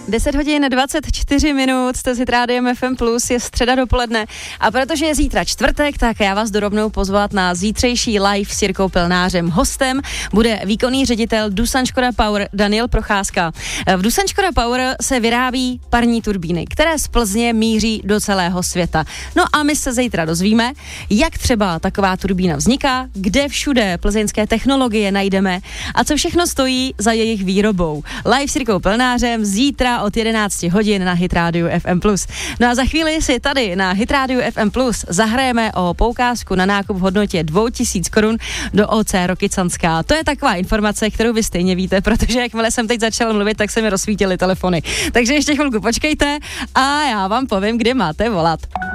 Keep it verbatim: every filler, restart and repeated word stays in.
deset hodin dvacet čtyři minut, jste si rádiem F M plus, je středa dopoledne a protože je zítra čtvrtek, tak já vás dorovnou pozvat na zítřejší live s Jirkou Pelnářem. Hostem bude výkonný ředitel Doosan Škoda Power Daniel Procházka. V Doosan Škoda Power se vyrábí parní turbíny, které z Plzně míří do celého světa. No a my se zítra dozvíme, jak třeba taková turbína vzniká, kde všude plzeňské technologie najdeme a co všechno stojí za jejich výrobou. Live s Jirkou Pelnářem zítra od jedenácti hodin na Hit Radio F M plus. No a za chvíli si tady na Hit Radio F M plus zahrajeme o poukázku na nákup v hodnotě dvou tisíc korun do O C Rokycanská. To je taková informace, kterou vy stejně víte, protože jakmile jsem teď začal mluvit, tak se mi rozsvítily telefony. Takže ještě chvilku počkejte a já vám povím, kdy máte volat.